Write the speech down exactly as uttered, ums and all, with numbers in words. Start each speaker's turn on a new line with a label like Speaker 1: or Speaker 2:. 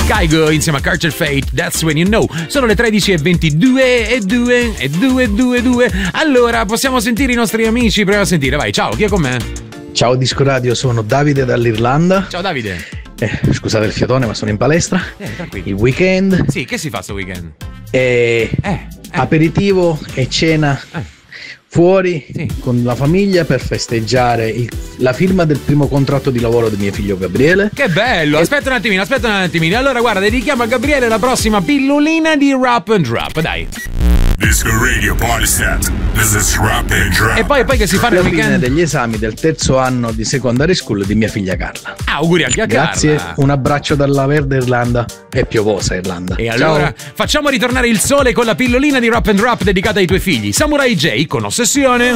Speaker 1: Kygo insieme a Carter Fate, That's When You Know. Sono le tredici e ventidue e due e due due due. Allora, possiamo sentire i nostri amici? Proviamo a sentire, vai, ciao, chi è con me?
Speaker 2: Ciao Disco Radio, sono Davide dall'Irlanda.
Speaker 1: Ciao Davide.
Speaker 2: Eh, scusate il fiatone, ma sono in palestra.
Speaker 1: Eh, tranquillo.
Speaker 2: Il weekend.
Speaker 1: Sì, che si fa sto weekend?
Speaker 2: E
Speaker 1: Eh, eh.
Speaker 2: aperitivo e cena.
Speaker 1: Eh.
Speaker 2: Fuori
Speaker 1: Sì.
Speaker 2: con la famiglia per festeggiare il- la firma del primo contratto di lavoro di mio figlio Gabriele.
Speaker 1: Che bello, aspetta un attimino, aspetta un attimino. Allora guarda, dedichiamo a Gabriele la prossima pillolina di Rap and Drop, dai.
Speaker 3: Disco Radio Party Set. This is Rap and Drop.
Speaker 1: E poi, poi che si fa nel
Speaker 2: La fine
Speaker 1: weekend?
Speaker 2: degli esami del terzo anno di secondary school di mia figlia Carla.
Speaker 1: Ah, auguri anche a
Speaker 2: Grazie,
Speaker 1: Carla.
Speaker 2: un abbraccio dalla verde Irlanda e piovosa Irlanda.
Speaker 1: E allora
Speaker 2: Ciao.
Speaker 1: facciamo ritornare il sole con la pillolina di Rap and Drop dedicata ai tuoi figli. Samurai J con Ossessione.